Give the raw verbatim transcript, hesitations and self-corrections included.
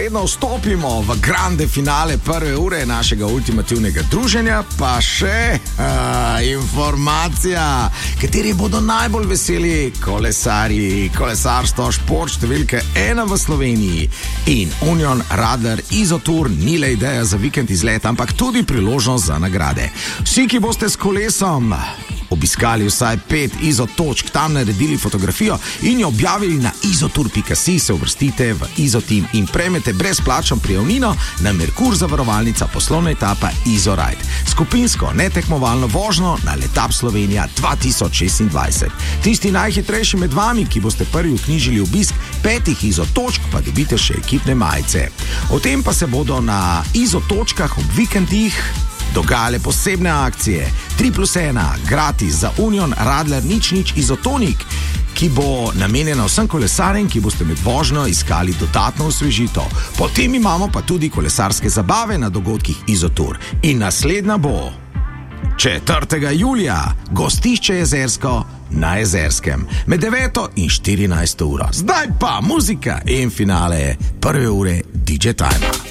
neposredno vstopimo v grande finale prve ure našega ultimativnega druženja, pa še uh, informacija, kateri bodo najbolj veseli kolesarji, kolesarstvo, šport številke ena v Sloveniji. In Union Radler Izotour ni le ideja za vikend izlet, ampak tudi priložnost za nagrade. Vsi, ki boste s kolesom obiskali vsaj pet izotočk, tam naredili fotografijo in jo objavili na izotour pika si, se uvrstite v Izoteam in prejmete brezplačno prijavnino na Merkur zavarovalnica poslovna etapa Izoride. Skupinsko netekmovalno vožnjo na Letap Slovenija dva tisoč šestindvajset. Tisti najhitrejši med vami, ki boste prvi vknjižili obisk petih izotočk, pa dobite še ekipne majice. O tem pa se bodo na izotočkah ob vikendih dogajale posebne akcije. tri plus ena, gratis za Union Radler nič nič izotonik, ki bo namenjena vsem kolesarjem, ki boste med vožnjo iskali dodatno osvežitev. Potem imamo pa tudi kolesarske zabave na dogodkih Izotour. In naslednja bo četrtega julija, gostišče Jezersko na Jezerskem med deveto in štirinajsto uro. Zdaj pa muzika in finale prve ure D J Time.